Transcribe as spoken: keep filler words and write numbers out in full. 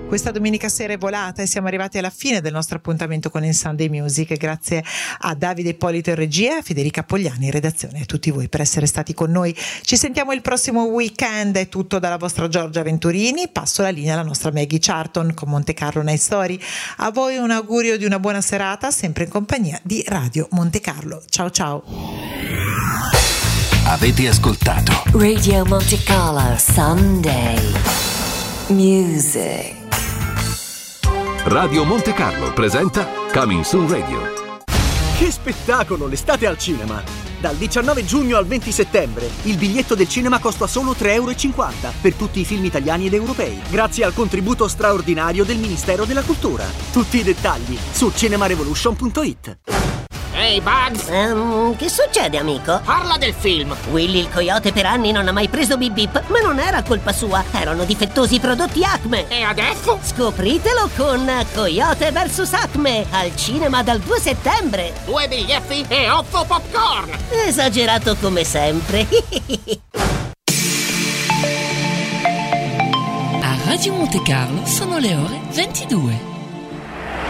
Questa domenica sera è volata e siamo arrivati alla fine del nostro appuntamento con il Sunday Music. Grazie a Davide Ippolito in regia, a Federica Pogliani in redazione e a tutti voi per essere stati con noi. Ci sentiamo il prossimo weekend. È tutto dalla vostra Giorgia Venturini. Passo la linea alla nostra Maggie Charlton con Monte Carlo Night Story. A voi un augurio di una buona serata, sempre in compagnia di Radio Monte Carlo. Ciao ciao. Avete ascoltato Radio Monte Carlo Sunday Music. Radio Monte Carlo presenta Coming Soon Radio. Che spettacolo, l'estate al cinema! Dal diciannove giugno al venti settembre il biglietto del cinema costa solo tre euro e cinquanta per tutti i film italiani ed europei, grazie al contributo straordinario del Ministero della Cultura. Tutti i dettagli su cinemarevolution punto it. Ehi, hey Bugs! Um, che succede, amico? Parla del film! Willy il coyote per anni non ha mai preso Bip Bip, ma non era colpa sua, erano difettosi i prodotti Acme. E adesso? Scopritelo con Coyote versus Acme, al cinema dal due settembre. Due biglietti e otto popcorn! Esagerato come sempre. A Radio Monte Carlo sono le ore ventidue.